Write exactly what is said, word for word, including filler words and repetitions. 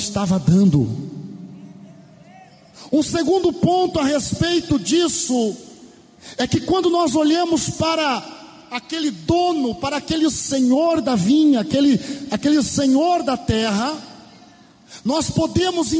estava dando. Um segundo ponto a respeito disso é que quando nós olhamos para aquele dono, para aquele senhor da vinha, aquele, aquele senhor da terra, nós podemos